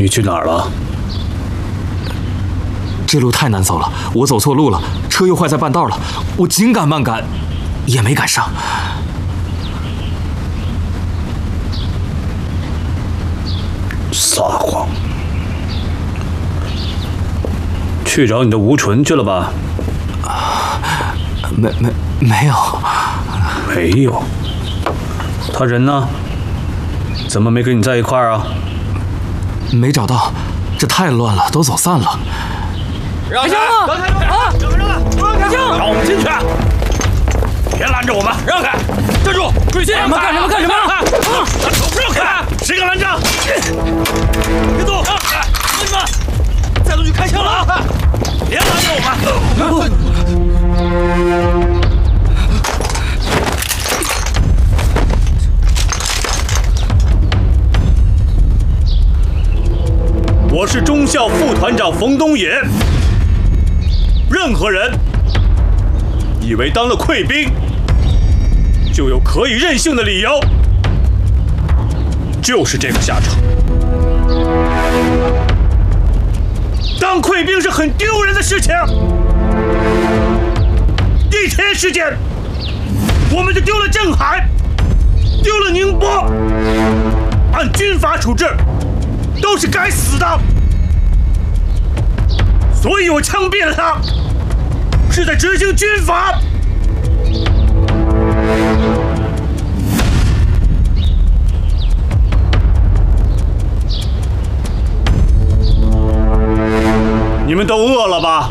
你去哪儿了？ 这路太难走了，我走错路了，车又坏在半道了，我紧赶慢赶，也没赶上。 撒谎！去找你的吴纯去了吧？ 没有。 没有。他人呢？怎么没跟你在一块儿啊？ 没找到，这太乱了，都走散了。 让开！让开！啊！让开！让我们进去！别拦着我们！让开！站住！跪下！干什么？干什么？让开！谁敢拦着？别动！让开！兄弟们，再动就开枪了啊！别拦着我们！我是中校副团长冯东野。任何人以为当了溃兵就有可以任性的理由，就是这个下场。当溃兵是很丢人的事情。一天时间，我们就丢了镇海，丢了宁波，按军法处置，都是该死的。所以我枪毙了他，是在执行军法。你们都饿了吧？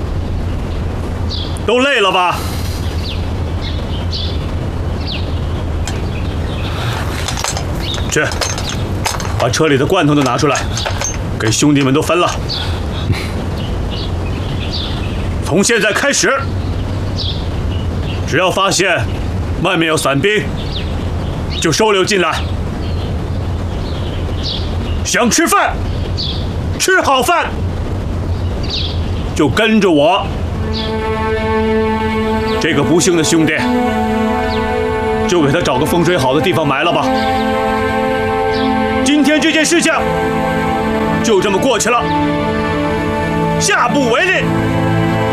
都累了吧？去，把车里的罐头都拿出来，给兄弟们都分了。从现在开始，只要发现外面有散兵，就收留进来。想吃饭，吃好饭，就跟着我。这个不幸的兄弟，就给他找个风水好的地方埋了吧。今天这件事情就这么过去了，下不为例。